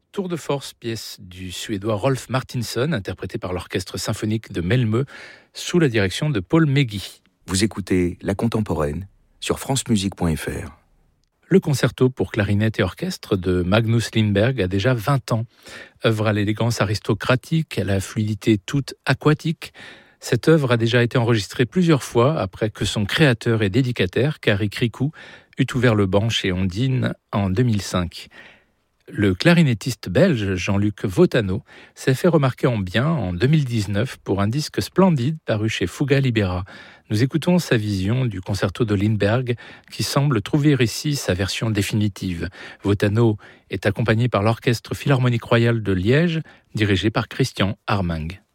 Tour de force, pièce du Suédois Rolf Martinsson, interprétée par l'Orchestre symphonique de Malmö, sous la direction de Paul Meggy. Vous écoutez La Contemporaine sur francemusique.fr. Le concerto pour clarinette et orchestre de Magnus Lindberg a déjà 20 ans. Œuvre à l'élégance aristocratique, à la fluidité toute aquatique, cette œuvre a déjà été enregistrée plusieurs fois après que son créateur et dédicataire, Kari Krikou, eut ouvert le banc chez Ondine en 2005. Le clarinettiste belge Jean-Luc Vautano s'est fait remarquer en bien en 2019 pour un disque splendide paru chez Fuga Libera. Nous écoutons sa vision du concerto de Lindberg qui semble trouver ici sa version définitive. Vautano est accompagné par l'Orchestre Philharmonique Royal de Liège, dirigé par Christian Armang.